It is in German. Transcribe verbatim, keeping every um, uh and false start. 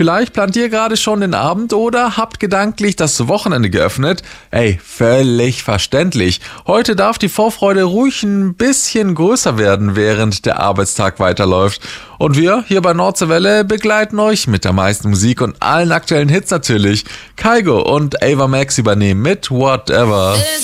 Vielleicht plant ihr gerade schon den Abend oder habt gedanklich das Wochenende geöffnet. Ey, völlig verständlich. Heute darf die Vorfreude ruhig ein bisschen größer werden, während der Arbeitstag weiterläuft. Und wir hier bei Nordseewelle begleiten euch mit der meisten Musik und allen aktuellen Hits natürlich. Kygo und Ava Max übernehmen mit Whatever.